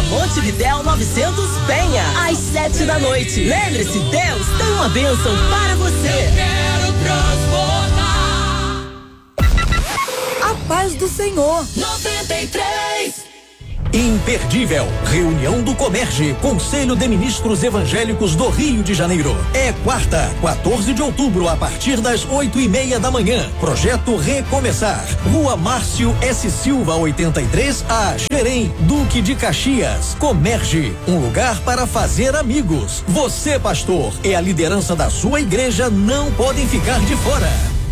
Rua Montevidéu 900 Penha, às 7 da noite. Lembre-se, Deus tem uma bênção para você. Eu quero transbordar. A paz do Senhor. 93. Imperdível. Reunião do Comerge, Conselho de Ministros Evangélicos do Rio de Janeiro. É quarta, 14 de outubro, a partir das 8:30 da manhã. Projeto Recomeçar. Rua Márcio S. Silva, 83, a Xerém, Duque de Caxias. Comerge, um lugar para fazer amigos. Você, pastor, e a liderança da sua igreja não podem ficar de fora.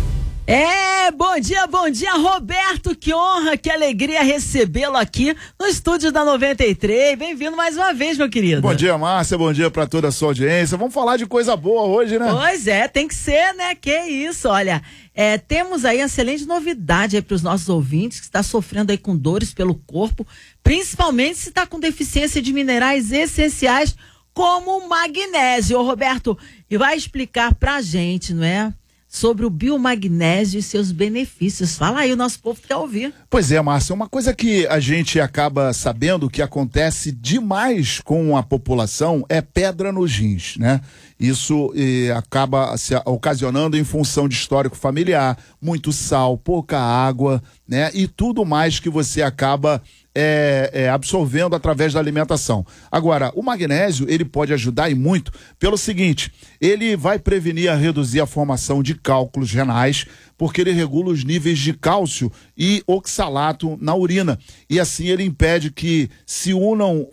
Bom dia, Roberto, que honra, que alegria recebê-lo aqui no estúdio da 93, bem-vindo mais uma vez, meu querido. Bom dia, Márcia, bom dia pra toda a sua audiência, vamos falar de coisa boa hoje, né? Pois é, tem que ser, né, que isso, olha, temos aí uma excelente novidade aí pros nossos ouvintes, que está sofrendo aí com dores pelo corpo, principalmente se está com deficiência de minerais essenciais, como o magnésio. Ô, Roberto, e vai explicar pra gente, não é? Sobre o biomagnésio e seus benefícios. Fala aí, o nosso povo quer ouvir. Pois é, Márcia, uma coisa que a gente acaba sabendo que acontece demais com a população é pedra nos rins, né? Isso acaba se ocasionando em função de histórico familiar, muito sal, pouca água, né? E tudo mais que você acaba absorvendo através da alimentação. Agora, o magnésio, ele pode ajudar e muito pelo seguinte, ele vai prevenir reduzir a formação de cálculos renais, porque ele regula os níveis de cálcio e oxalato na urina. E assim ele impede que se unam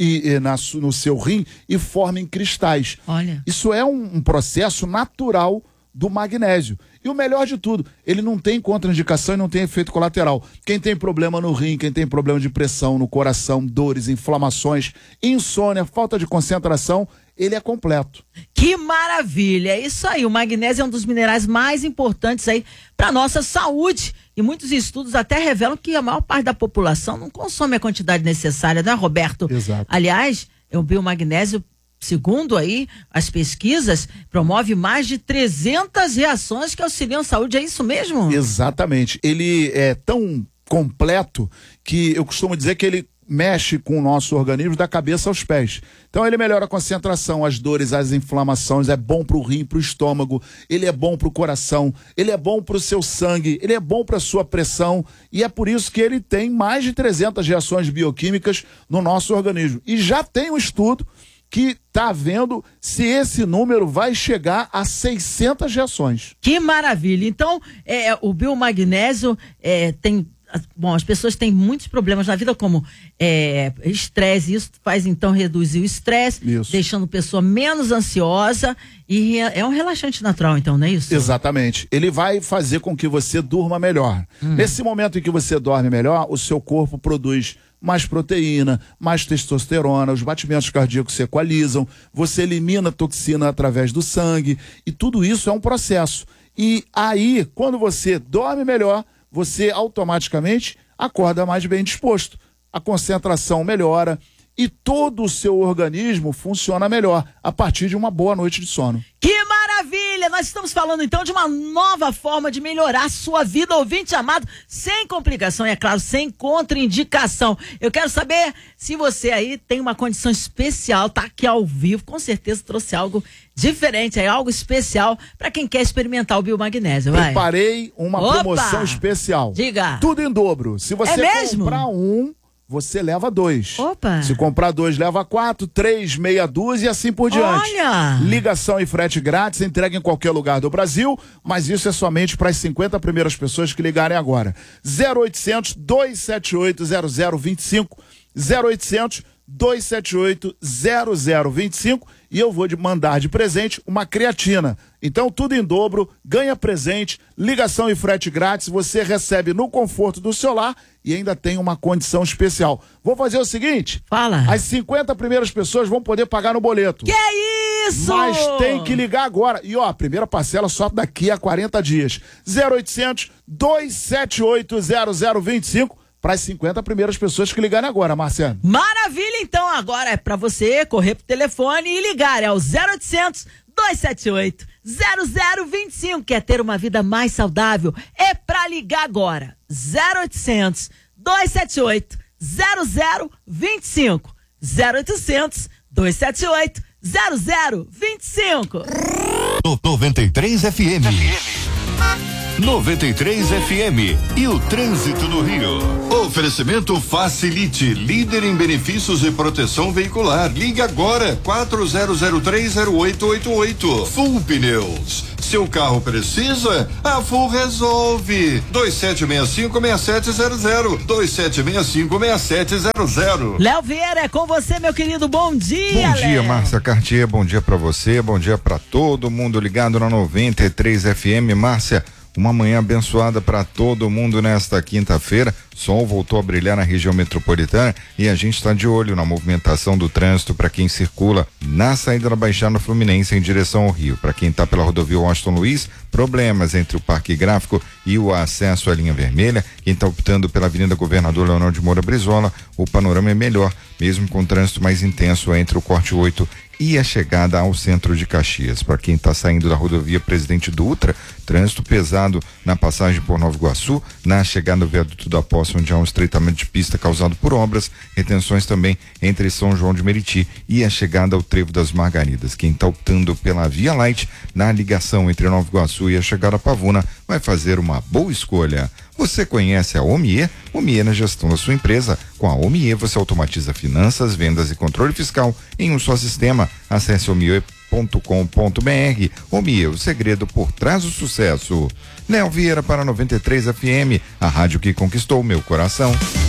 no seu rim e formem cristais. Olha. Isso é um processo natural do magnésio. E o melhor de tudo, ele não tem contraindicação e não tem efeito colateral. Quem tem problema no rim, quem tem problema de pressão no coração, dores, inflamações, insônia, falta de concentração, ele é completo. Que maravilha, é isso aí, o magnésio é um dos minerais mais importantes aí para nossa saúde. E muitos estudos até revelam que a maior parte da população não consome a quantidade necessária, né, Roberto? Exato. Aliás, o biomagnésio, segundo aí as pesquisas, promove mais de 300 reações que auxiliam a saúde, é isso mesmo? Exatamente. Ele é tão completo que eu costumo dizer que ele mexe com o nosso organismo da cabeça aos pés. Então ele melhora a concentração, as dores, as inflamações, é bom para o rim, para o estômago, ele é bom para o coração, ele é bom para o seu sangue, ele é bom para a sua pressão e é por isso que ele tem mais de 300 reações bioquímicas no nosso organismo. E já tem um estudo que está vendo se esse número vai chegar a 600 reações. Que maravilha! Então, o biomagnésio tem... Bom, as pessoas têm muitos problemas na vida, como estresse, isso faz então reduzir o estresse, deixando a pessoa menos ansiosa e é um relaxante natural, então, não é isso? Exatamente. Ele vai fazer com que você durma melhor. Nesse momento em que você dorme melhor, o seu corpo produz mais proteína, mais testosterona, os batimentos cardíacos se equalizam, você elimina toxina através do sangue e tudo isso é um processo. E aí, quando você dorme melhor, você automaticamente acorda mais bem disposto. A concentração melhora e todo o seu organismo funciona melhor a partir de uma boa noite de sono. Que maravilha! Nós estamos falando então de uma nova forma de melhorar a sua vida, ouvinte amado, sem complicação e, é claro, sem contraindicação. Eu quero saber se você aí tem uma condição especial, tá aqui ao vivo, com certeza trouxe algo diferente, algo especial para quem quer experimentar o biomagnésio. Vai. Preparei uma promoção especial. Diga. Tudo em dobro. Se você comprar um, você leva 2. Opa! Se comprar 2, leva 4, 3, meia dúzia e assim por diante. Olha! Ligação e frete grátis, entrega em qualquer lugar do Brasil, mas isso é somente para as 50 primeiras pessoas que ligarem agora. 0800 278 0025, 0800 278 0025 e eu vou mandar de presente uma creatina. Então tudo em dobro, ganha presente, ligação e frete grátis, você recebe no conforto do seu lar e ainda tem uma condição especial. Vou fazer o seguinte, fala. As 50 primeiras pessoas vão poder pagar no boleto. Que isso? Mas tem que ligar agora. E ó, a primeira parcela só daqui a 40 dias. 0800 278 0025 para as 50 primeiras pessoas que ligarem agora, Marciano. Maravilha, então agora é para você correr pro telefone e ligar, é o 0800 278 0025. Quer ter uma vida mais saudável? É para ligar agora. 0800 278 0025. 0800 278 0025. 93 FM. 93 FM e o trânsito no Rio. Oferecimento Facilite, líder em benefícios e proteção veicular. Ligue agora 40030888. Full Pneus. Seu carro precisa? A Full resolve. 2765-6700. 2765-6700. Léo Vieira, é com você, meu querido. Bom dia, Bom dia, Léo. Márcia Cartier. Bom dia pra você. Bom dia pra todo mundo ligado na 93 FM. Márcia, uma manhã abençoada para todo mundo nesta quinta-feira. Sol voltou a brilhar na região metropolitana e a gente está de olho na movimentação do trânsito para quem circula na saída da Baixada Fluminense em direção ao Rio. Para quem está pela rodovia Washington Luiz, problemas entre o Parque Gráfico e o acesso à linha vermelha. Quem está optando pela Avenida Governador Leonel de Moura Brizola, o panorama é melhor, mesmo com trânsito mais intenso entre o Corte 8 e a chegada ao centro de Caxias. Para quem está saindo da rodovia Presidente Dutra, trânsito pesado na passagem por Nova Iguaçu, na chegada do viaduto da Posse, onde há um estreitamento de pista causado por obras, retenções também entre São João de Meriti e a chegada ao Trevo das Margaridas. Quem está optando pela Via Light, na ligação entre Nova Iguaçu e a chegada a Pavuna, vai fazer uma boa escolha. Você conhece a Omie? Omie na gestão da sua empresa. Com a Omie você automatiza finanças, vendas e controle fiscal em um só sistema. Acesse omie.com.br. Omie, o segredo por trás do sucesso. Léo Vieira para 93 FM, a rádio que conquistou meu coração.